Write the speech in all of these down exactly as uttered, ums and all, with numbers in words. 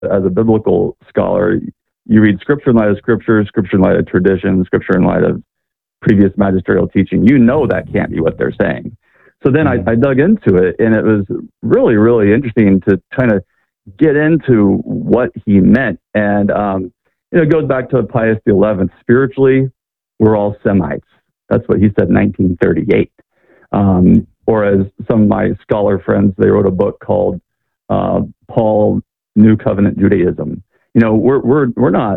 as a biblical scholar, you read Scripture in light of Scripture, Scripture in light of tradition, Scripture in light of previous magisterial teaching. You know that can't be what they're saying. So then I, I dug into it, and it was really, really interesting to kind of get into what he meant. And um, you know, it goes back to Pius the eleventh. Spiritually, we're all Semites. That's what he said in nineteen thirty-eight. Um, or as some of my scholar friends, they wrote a book called uh, Paul New Covenant Judaism. You know, we're we're we're not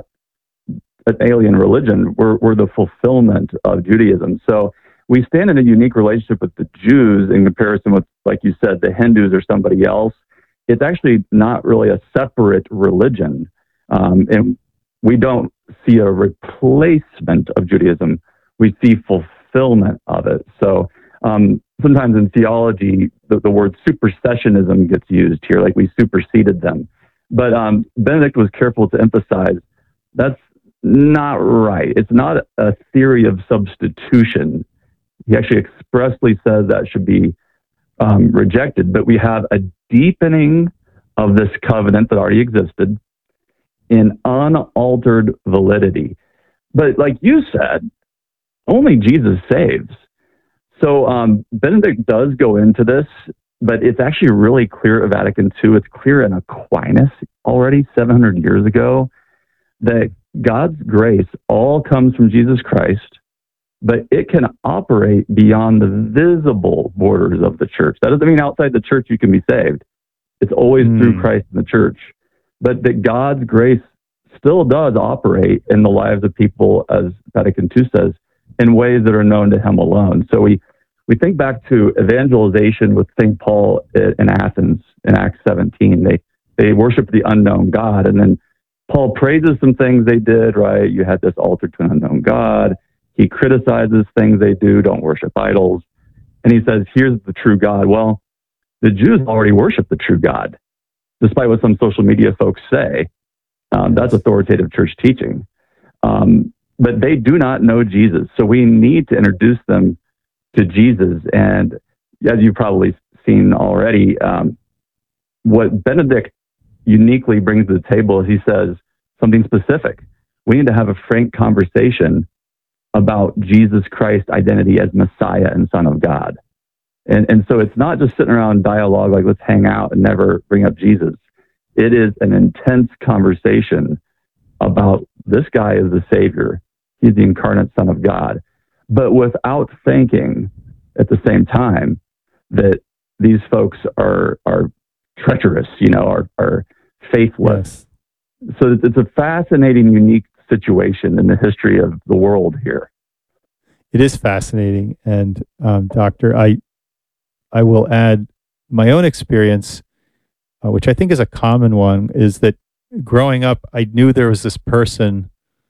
an alien religion. We're we're the fulfillment of Judaism. So we stand in a unique relationship with the Jews in comparison with, like you said, the Hindus or somebody else. It's actually not really a separate religion. Um, and we don't see a replacement of Judaism. We see fulfillment of it. So um, sometimes in theology, the, the word supersessionism gets used here, like we superseded them. But um, Benedict was careful to emphasize that's not right. It's not a theory of substitution. He actually expressly says that should be um, rejected, but we have a deepening of this covenant that already existed in unaltered validity. But like you said, only Jesus saves. So um, Benedict does go into this, but it's actually really clear at Vatican two. It's clear in Aquinas already seven hundred years ago that God's grace all comes from Jesus Christ, but it can operate beyond the visible borders of the church. That doesn't mean outside the church you can be saved. It's always mm. through Christ in the church. But that God's grace still does operate in the lives of people, as Vatican two says, in ways that are known to him alone. So we, we think back to evangelization with Saint Paul in Athens in Acts seventeen. They, they worshiped the unknown God, and then Paul praises some things they did, right? You had this altar to an unknown God. He criticizes things they do, don't worship idols. And he says, here's the true God. Well, the Jews already worship the true God, despite what some social media folks say. Um, that's authoritative church teaching. Um, but they do not know Jesus. So we need to introduce them to Jesus. And as you've probably seen already, um, what Benedict uniquely brings to the table is he says something specific. We need to have a frank conversation about Jesus Christ's identity as Messiah and Son of God. And and so it's not just sitting around dialogue like let's hang out and never bring up Jesus. It is an intense conversation about this guy is the Savior. He's the incarnate Son of God. But without thinking at the same time that these folks are are treacherous, you know, are, are faithless. Yes. So it's a fascinating, unique situation in the history of the world here. It is fascinating. And um, Doctor, I I will add my own experience, uh, which I think is a common one, is that growing up, I knew there was this person,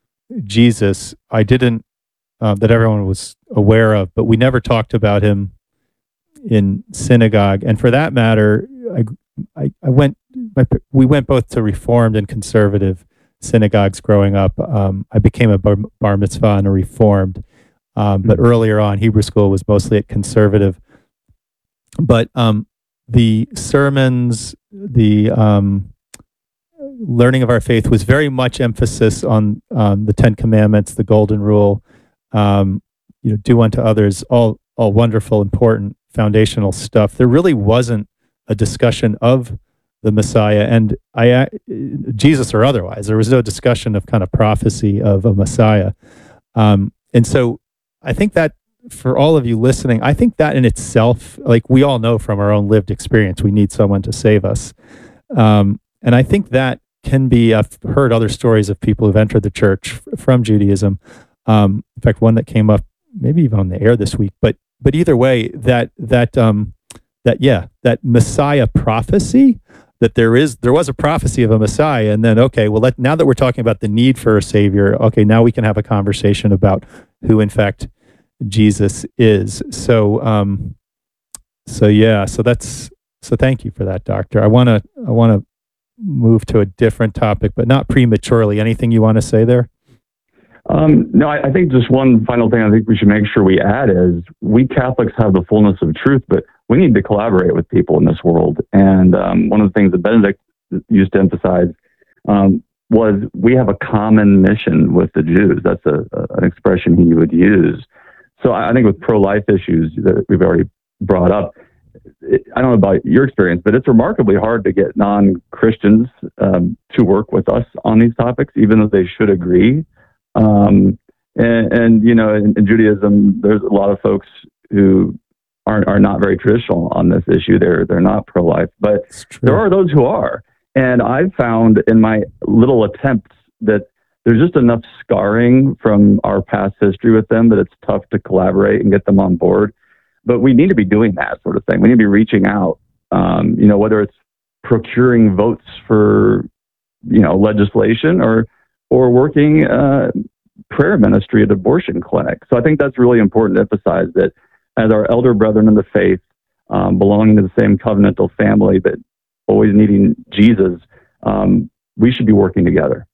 Jesus, I didn't, uh, that everyone was aware of, but we never talked about him in synagogue. And for that matter, I, I, I went, my, we went both to Reformed and conservative synagogues growing up. Um, I became a bar, bar mitzvah and a Reformed. Um, but earlier on, Hebrew school was mostly at conservative. But um, the sermons, the um, learning of our faith was very much emphasis on um, the Ten Commandments, the Golden Rule, um, you know, do unto others, all all wonderful, important, foundational stuff. There really wasn't a discussion of the Messiah, and I, Jesus or otherwise. There was no discussion of kind of prophecy of a Messiah. Um, and so I think that for all of you listening, I think that in itself, like we all know from our own lived experience, we need someone to save us. Um, and I think that can be, I've heard other stories of people who've entered the church from Judaism. Um, in fact, one that came up maybe even on the air this week, but but either way, that that um, that yeah, that Messiah prophecy, that there is there was a prophecy of a Messiah, and then okay, well, let, now that we're talking about the need for a Savior, okay, now we can have a conversation about who, in fact, Jesus is. So, um, so yeah, so that's so. Thank you for that, Doctor. I want to I want to move to a different topic, but not prematurely. Anything you want to say there? Um, no, I, I think just one final thing I think we should make sure we add is we Catholics have the fullness of truth, but we need to collaborate with people in this world. And um, one of the things that Benedict used to emphasize um, was we have a common mission with the Jews. That's a, a, an expression he would use. So I, I think with pro-life issues that we've already brought up, it, I don't know about your experience, but it's remarkably hard to get non-Christians um, to work with us on these topics, even though they should agree. Um, and, and, you know, in, in Judaism, there's a lot of folks who are, are not very traditional on this issue. They're, they're not pro-life, but there are those who are. And I've found in my little attempts that there's just enough scarring from our past history with them that it's tough to collaborate and get them on board. But we need to be doing that sort of thing. We need to be reaching out, um, you know, whether it's procuring votes for, you know, legislation or, or working uh, prayer ministry at abortion clinics. So I think that's really important to emphasize that as our elder brethren in the faith, um, belonging to the same covenantal family, but always needing Jesus, um, we should be working together.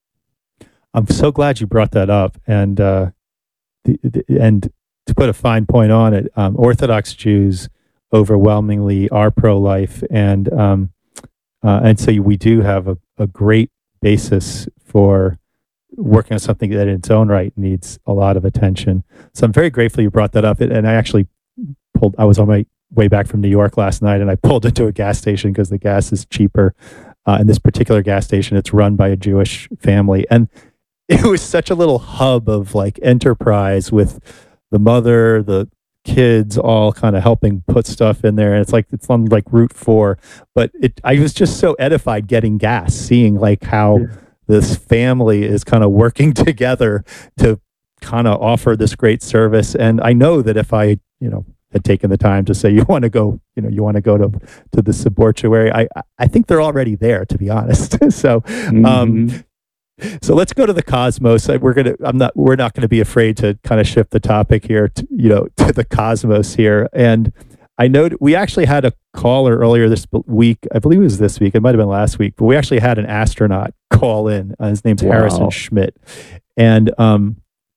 I'm so glad you brought that up. And, uh, the, the, and to put a fine point on it, um, Orthodox Jews overwhelmingly are pro-life. And, um, uh, and so we do have a, a great basis for working on something that in its own right needs a lot of attention. So I'm very grateful you brought that up. And I actually pulled, I was on my way back from New York last night and I pulled into a gas station because the gas is cheaper. Uh, in this particular gas station, it's run by a Jewish family. And it was such a little hub of like enterprise with the mother, the kids all kind of helping put stuff in there. And it's like, it's on like Route four, but it, I was just so edified getting gas, seeing like how yeah. this family is kind of working together to kind of offer this great service. And I know that if I, you know, had taken the time to say, you want to go, you know, you want to go to, to the sanctuary, I, I think they're already there, to be honest. so, mm-hmm. um, So let's go to the cosmos. We're gonna. I'm not. We're not going to be afraid to kind of shift the topic here. To, you know, to the cosmos here. And I know we actually had a caller earlier this week. I believe it was this week. It might have been last week. But we actually had an astronaut call in. Uh, his name's wow. Harrison Schmidt. And um,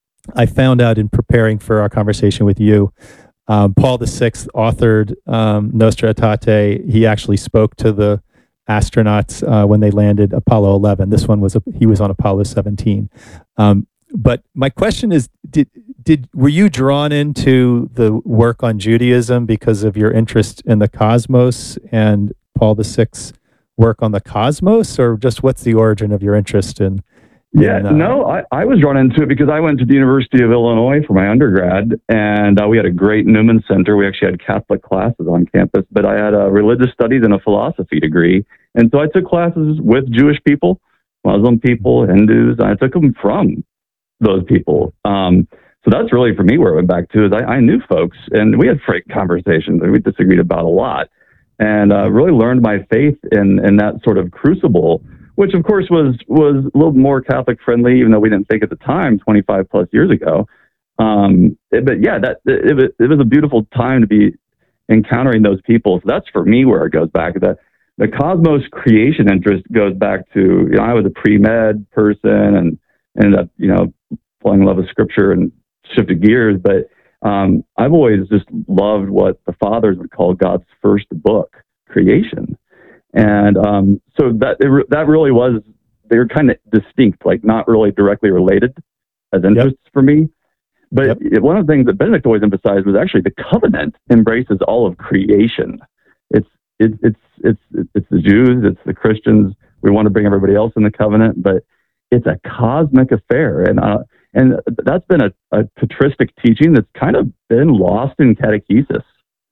I found out in preparing for our conversation with you, um, Paul the Sixth authored um, Nostra Aetate. He actually spoke to the astronauts uh, when they landed Apollo eleven. This one was a, he was on Apollo seventeen. Um, but my question is, did did were you drawn into the work on Judaism because of your interest in the cosmos and Paul the Sixth's work on the cosmos, or just what's the origin of your interest in? Yeah, in, uh, no, I, I was drawn into it because I went to the University of Illinois for my undergrad, and uh, we had a great Newman Center. We actually had Catholic classes on campus, but I had a religious studies and a philosophy degree. And so I took classes with Jewish people, Muslim people, Hindus. And I took them from those people. Um, so that's really, for me, where it went back to is I, I knew folks, and we had frank conversations, and we disagreed about a lot, and uh, really learned my faith in, in that sort of crucible, which of course was was a little more Catholic friendly, even though we didn't think at the time, twenty-five plus years ago. Um, it, but yeah, that it, it, it was a beautiful time to be encountering those people. So that's for me where it goes back. The the cosmos creation interest goes back to, you know, I was a pre-med person and ended up, you know, falling in love with scripture and shifted gears. But um, I've always just loved what the fathers would call God's first book, creation. And um, so that it, that really was, they were kind of distinct, like not really directly related as interests yep. for me. But yep. it, one of the things that Benedict always emphasized was actually the covenant embraces all of creation. It's it, it's it's it's the Jews, it's the Christians. We want to bring everybody else in the covenant, but it's a cosmic affair, and uh, and that's been a, a patristic teaching that's kind of been lost in catechesis.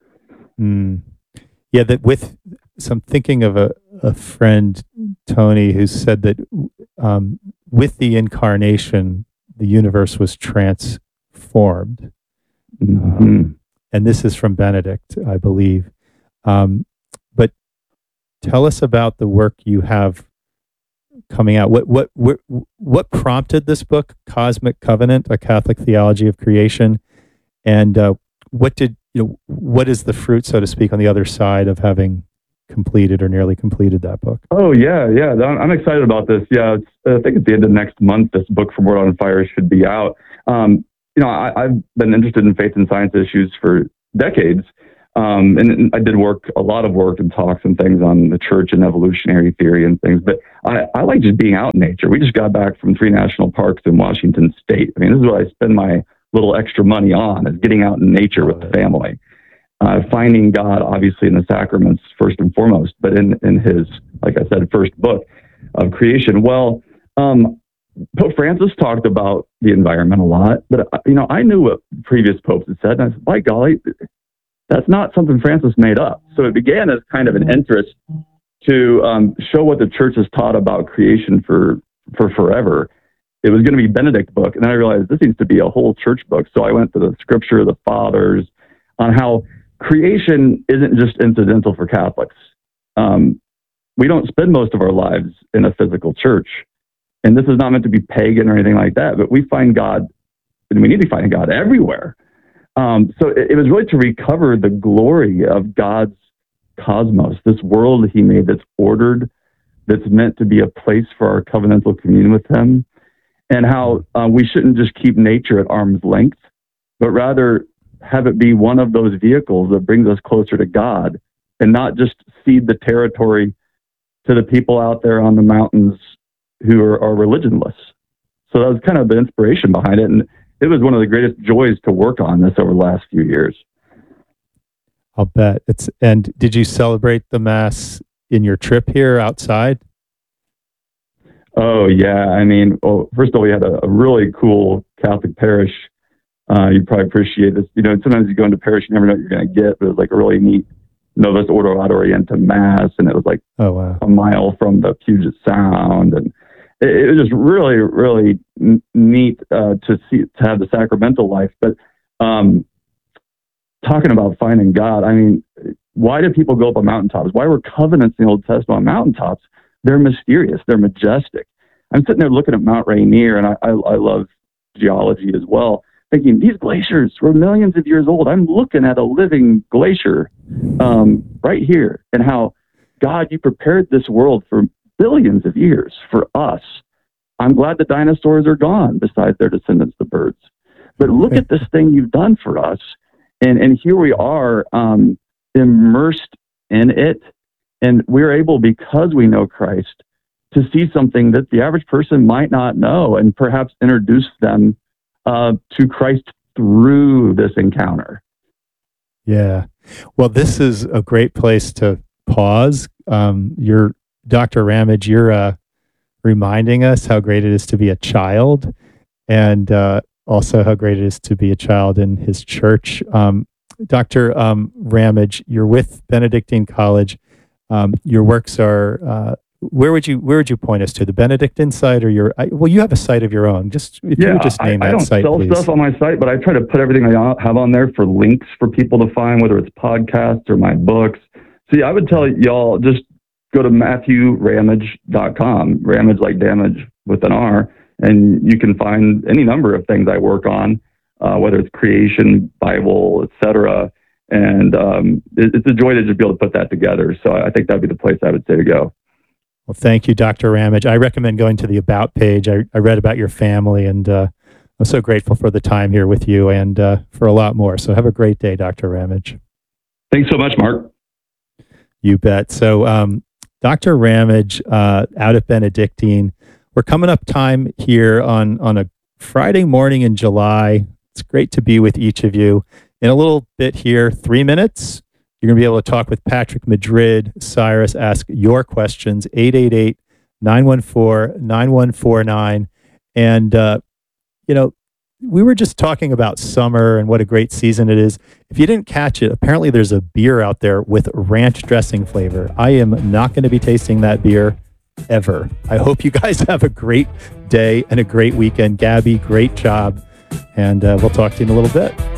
Mm. Yeah, that with. So I'm thinking of a, a friend, Tony, who said that um, with the incarnation, the universe was transformed. Mm-hmm. Um, and this is from Benedict, I believe. Um, but tell us about the work you have coming out. What, what, what, what prompted this book, Cosmic Covenant, A Catholic Theology of Creation? And uh, what did, you know, what is the fruit, so to speak, on the other side of having completed or nearly completed that book? Oh yeah, yeah. I'm excited about this. Yeah, it's, I think at the end of next month, this book from World on Fire should be out. Um, you know, I, I've been interested in faith and science issues for decades, Um, and, and I did work, a lot of work and talks and things on the church and evolutionary theory and things. But I, I like just being out in nature. We just got back from three national parks in Washington State. I mean, this is what I spend my little extra money on, is getting out in nature with the family. Uh, finding God, obviously, in the sacraments first and foremost, but in, in his, like I said, first book of creation. Well, um, Pope Francis talked about the environment a lot, but, you know, I knew what previous popes had said, and I said, by golly, that's not something Francis made up. So it began as kind of an interest to um, show what the church has taught about creation for, for forever. It was going to be Benedict book, and then I realized this needs to be a whole church book. So I went to the Scripture of the Fathers on how creation isn't just incidental for Catholics. Um, we don't spend most of our lives in a physical church. And this is not meant to be pagan or anything like that, but we find God, and we need to find God everywhere. Um, so it, it was really to recover the glory of God's cosmos, this world he made that's ordered, that's meant to be a place for our covenantal communion with him, and how uh, we shouldn't just keep nature at arm's length, but rather have it be one of those vehicles that brings us closer to God, and not just cede the territory to the people out there on the mountains who are, are religionless. So that was kind of the inspiration behind it. And it was one of the greatest joys to work on this over the last few years. I'll bet. It's and did you celebrate the Mass in your trip here outside? Oh, yeah. I mean, well, first of all, we had a, a really cool Catholic parish. Uh, you probably appreciate this. You know, sometimes you go into parish, you never know what you're going to get, but it was like a really neat Novus Ordo ad Orientem Mass, and it was like oh, wow. a mile from the Puget Sound. And it, it was just really, really n- neat uh, to see, to have the sacramental life. But um, talking about finding God, I mean, why do people go up on mountaintops? Why were covenants in the Old Testament on mountaintops? They're mysterious. They're majestic. I'm sitting there looking at Mount Rainier, and I, I, I love geology as well, thinking these glaciers were millions of years old. I'm looking at a living glacier um, right here, and how, God, you prepared this world for billions of years for us. I'm glad the dinosaurs are gone, besides their descendants, the birds. But look at this thing you've done for us. And, and here we are um, immersed in it. And we're able, because we know Christ, to see something that the average person might not know, and perhaps introduce them uh, to Christ through this encounter. Yeah. Well, this is a great place to pause. Um, you're, Doctor Ramage, you're uh, reminding us how great it is to be a child, and uh, also how great it is to be a child in his church. Um, Doctor Um, Ramage, you're with Benedictine College. Um, your works are, uh, where would you where would you point us to? The Benedictine site, or your, I, well, you have a site of your own. Just if yeah, you would just name I, that I don't site, sell please. stuff on my site, but I try to put everything I have on there for links for people to find, whether it's podcasts or my books. See, I would tell y'all, just go to matthew ramage dot com, Ramage like damage with an R, and you can find any number of things I work on, uh, whether it's creation, Bible, et cetera. And um, it, it's a joy to just be able to put that together. So I think that'd be the place I would say to go. Well, thank you, Doctor Ramage. I recommend going to the About page. I, I read about your family, and uh, I'm so grateful for the time here with you, and uh, for a lot more. So have a great day, Doctor Ramage. Thanks so much, Mark. You bet. So um, Doctor Ramage, uh, out at Benedictine, we're coming up time here on, on a Friday morning in July. It's great to be with each of you. In a little bit here, three minutes, you're going to be able to talk with Patrick Madrid. Cyrus, ask your questions, eight eight eight, nine one four, nine one four nine. And, uh, you know, we were just talking about summer and what a great season it is. If you didn't catch it, apparently there's a beer out there with ranch dressing flavor. I am not going to be tasting that beer ever. I hope you guys have a great day and a great weekend. Gabby, great job. And uh, we'll talk to you in a little bit.